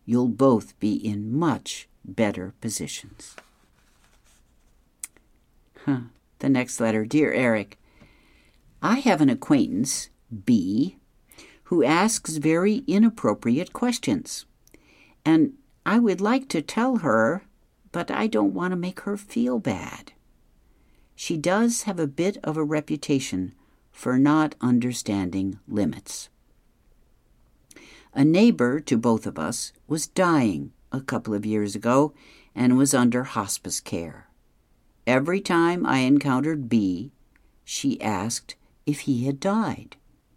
you'll both be in much better positions. The next letter. Dear Eric, I have an acquaintance, B, who asks very inappropriate questions. And I would like to tell her, but I don't want to make her feel bad. She does have a bit of a reputation for not understanding limits. A neighbor to both of us was dying a couple of years ago and was under hospice care. Every time I encountered B, she asked if he had died.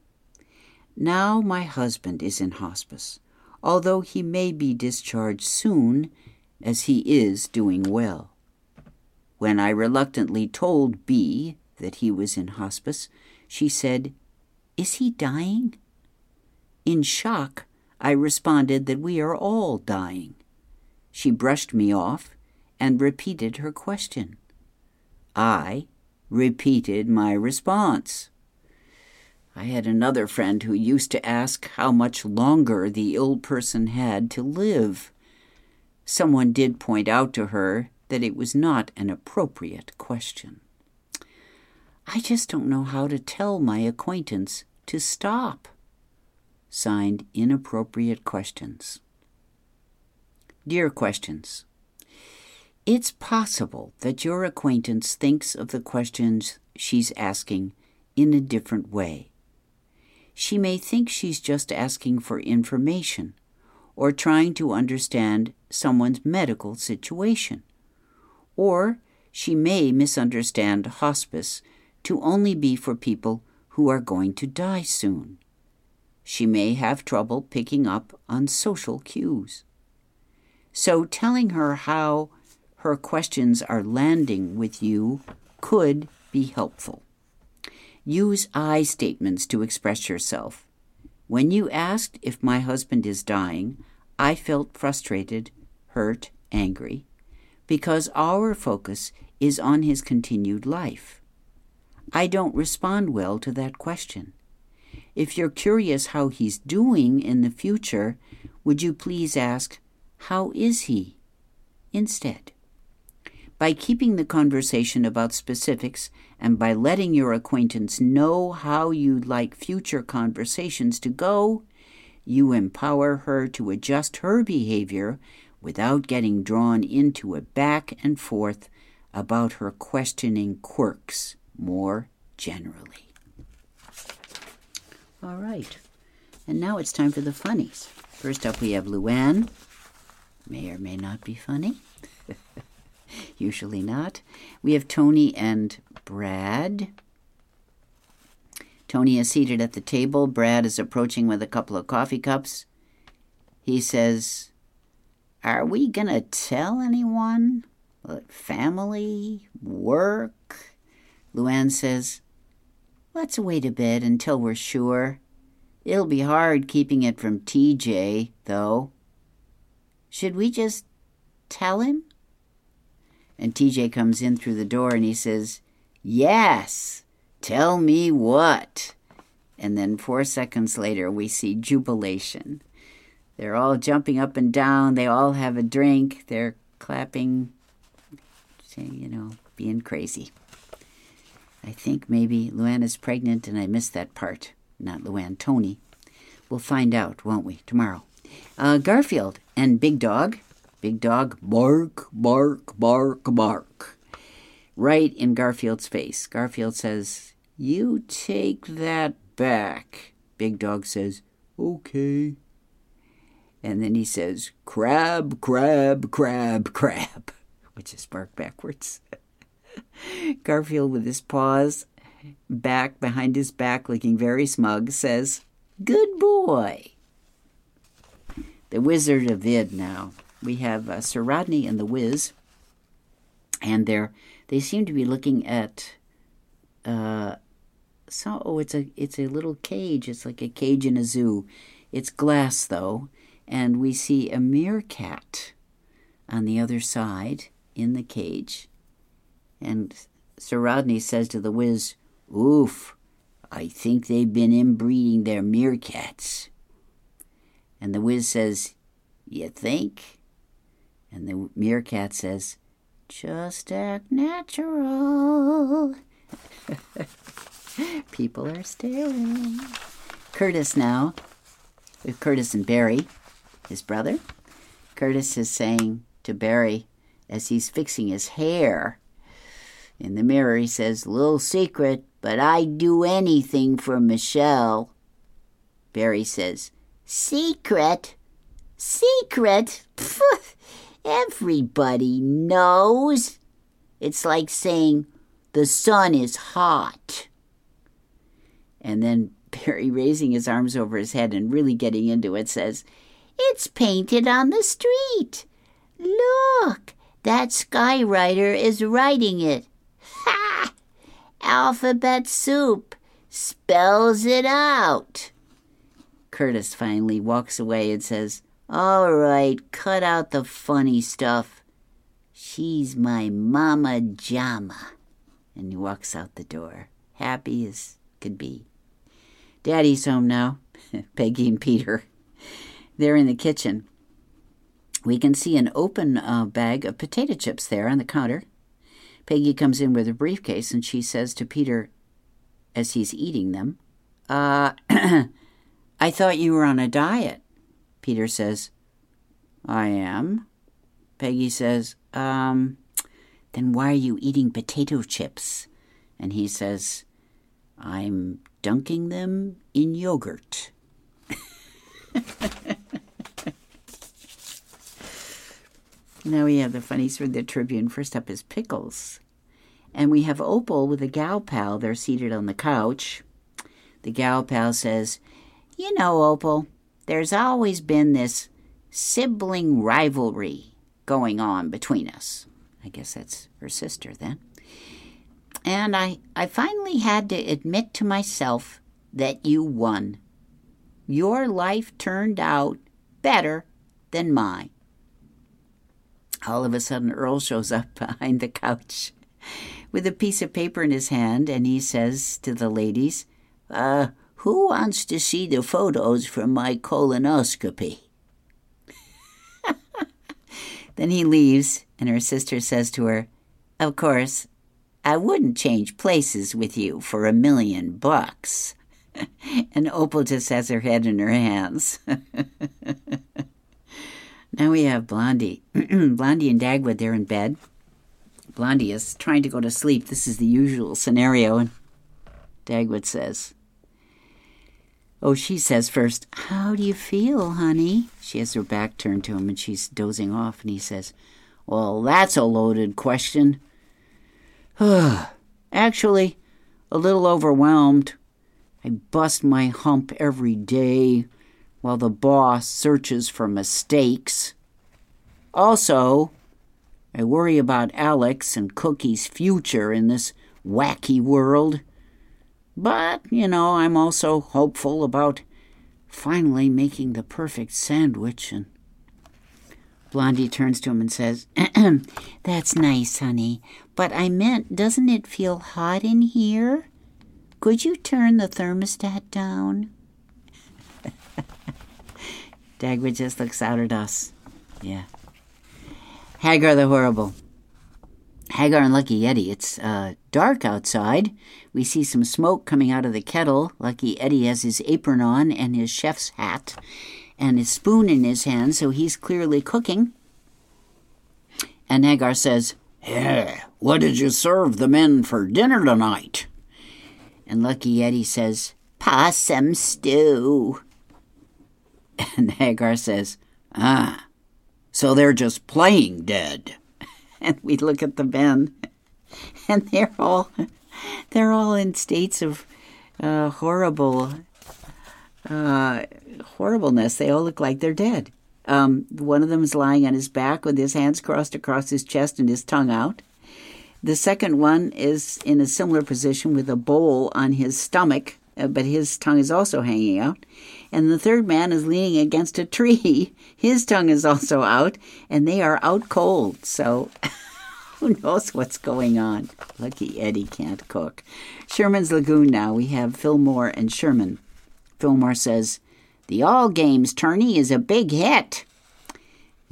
Now my husband is in hospice, although he may be discharged soon, as he is doing well. When I reluctantly told B that he was in hospice, she said, "Is he dying?" In shock, I responded that we are all dying. She brushed me off and repeated her question. I repeated my response. I had another friend who used to ask how much longer the ill person had to live. Someone did point out to her that it was not an appropriate question. I just don't know how to tell my acquaintance to stop. Signed, Inappropriate Questions. Dear Questions, it's possible that your acquaintance thinks of the questions she's asking in a different way. She may think she's just asking for information or trying to understand someone's medical situation. Or she may misunderstand hospice to only be for people who are going to die soon. She may have trouble picking up on social cues. So telling her how her questions are landing with you could be helpful. Use I statements to express yourself. When you asked if my husband is dying, I felt frustrated, hurt, angry, because our focus is on his continued life. I don't respond well to that question. If you're curious how he's doing in the future, would you please ask, "How is he?" instead. By keeping the conversation about specifics and by letting your acquaintance know how you'd like future conversations to go, you empower her to adjust her behavior without getting drawn into a back and forth about her questioning quirks more generally. All right, and now it's time for the funnies. First up, we have Luann. May or may not be funny. Usually not. We have Tony and Brad. Tony is seated at the table. Brad is approaching with a couple of coffee cups. He says, "Are we going to tell anyone? Family? Work?" Luann says, "Let's wait a bit until we're sure. It'll be hard keeping it from TJ, though. Should we just tell him?" And TJ comes in through the door and he says, "Yes, tell me what?" And then 4 seconds later, we see jubilation. They're all jumping up and down. They all have a drink. They're clapping, saying, being crazy. I think maybe Luann is pregnant and I missed that part. Not Luann, Tony. We'll find out, won't we, tomorrow. Garfield and Big Dog. Big Dog, bark, bark, bark, bark. Right in Garfield's face. Garfield says, "You take that back." Big Dog says, "Okay." And then he says, "Crab, crab, crab, crab," which is bark backwards. Garfield, with his paws back behind his back, looking very smug, says, "Good boy." The Wizard of Id now. We have Sir Rodney and the Wiz, and they seem to be looking at it's a little cage. It's like a cage in a zoo. It's glass though, and we see a meerkat on the other side in the cage. And Sir Rodney says to the Wiz, "Oof, I think they've been inbreeding their meerkats." And the Wiz says, You think? And the meerkat says, just act natural. People are staring. Curtis now, with Curtis and Barry, his brother. Curtis is saying to Barry as he's fixing his hair. In the mirror, he says, little secret, but I'd do anything for Michelle. Barry says, secret? Secret? Pfft, everybody knows. It's like saying, the sun is hot. And then Barry, raising his arms over his head and really getting into it, says, it's painted on the street. Look, that skywriter is writing it. Ha! Alphabet soup spells it out. Curtis finally walks away and says, all right, cut out the funny stuff. She's my Mama Jama. And he walks out the door, happy as could be. Daddy's home now, Peggy and Peter. They're in the kitchen. We can see an open bag of potato chips there on the counter. Peggy comes in with a briefcase, and she says to Peter as he's eating them, I thought you were on a diet. Peter says, I am. Peggy says, then why are you eating potato chips? And he says, I'm dunking them in yogurt. Now we have the funnies from the Tribune. First up is Pickles. And we have Opal with a gal pal. They're seated on the couch. The gal pal says, you know, Opal, there's always been this sibling rivalry going on between us. I guess that's her sister then. And I finally had to admit to myself that you won. Your life turned out better than mine. All of a sudden, Earl shows up behind the couch with a piece of paper in his hand, and he says to the ladies, who wants to see the photos from my colonoscopy? Then he leaves, and her sister says to her, of course, I wouldn't change places with you for $1 million. And Opal just has her head in her hands. Now we have Blondie. Blondie and Dagwood, they're in bed. Blondie is trying to go to sleep. This is the usual scenario. And Dagwood says, she says first, how do you feel, honey? She has her back turned to him and she's dozing off. And he says, well, that's a loaded question. Actually, a little overwhelmed. I bust my hump every day while the boss searches for mistakes. Also, I worry about Alex and Cookie's future in this wacky world. But, I'm also hopeful about finally making the perfect sandwich. And Blondie turns to him and says, that's nice, honey. But I meant, doesn't it feel hot in here? Could you turn the thermostat down? Dagwood just looks out at us. Yeah. Hagar the Horrible. Hagar and Lucky Eddie. It's dark outside. We see some smoke coming out of the kettle. Lucky Eddie has his apron on and his chef's hat and his spoon in his hand, so he's clearly cooking. And Hagar says, hey, what did you serve the men for dinner tonight? And Lucky Eddie says, possum stew. And Hagar says, so they're just playing dead. And we look at the men, and they're all in states of horribleness. They all look like they're dead. One of them is lying on his back with his hands crossed across his chest and his tongue out. The second one is in a similar position with a bowl on his stomach, but his tongue is also hanging out. And the third man is leaning against a tree. His tongue is also out, and they are out cold. So who knows what's going on? Lucky Eddie can't cook. Sherman's Lagoon now. We have Fillmore and Sherman. Fillmore says, the All Games tourney is a big hit.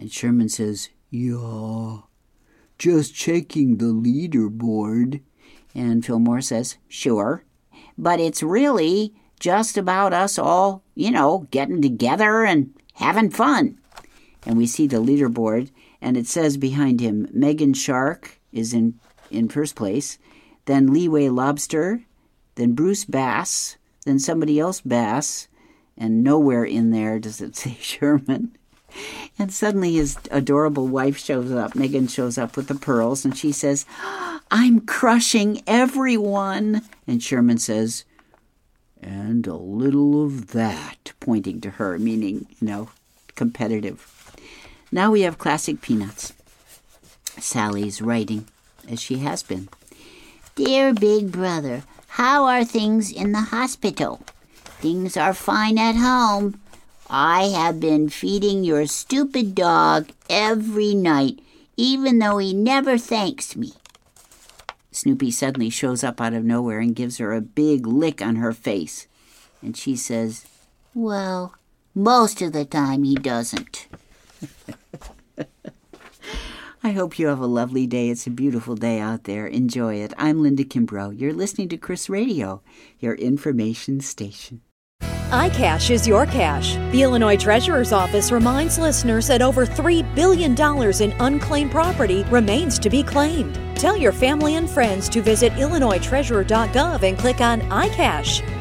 And Sherman says, "Yeah, just checking the leaderboard." And Fillmore says, "Sure, but it's really just about us all, getting together and having fun." And we see the leaderboard, and it says behind him, Megan Shark is in first place, then Leeway Lobster, then Bruce Bass, then somebody else Bass, and nowhere in there does it say Sherman. And suddenly his adorable wife shows up. Megan shows up with the pearls, and she says, "I'm crushing everyone." And Sherman says, "And a little of that," pointing to her, meaning, competitive. Now we have classic Peanuts. Sally's writing, as she has been. "Dear Big Brother, how are things in the hospital? Things are fine at home. I have been feeding your stupid dog every night, even though he never thanks me." Snoopy suddenly shows up out of nowhere and gives her a big lick on her face. And she says, "Well, most of the time he doesn't." I hope you have a lovely day. It's a beautiful day out there. Enjoy it. I'm Linda Kimbrough. You're listening to Chris Radio, your information station. iCash is your cash. The Illinois Treasurer's Office reminds listeners that over $3 billion in unclaimed property remains to be claimed. Tell your family and friends to visit IllinoisTreasurer.gov and click on iCash.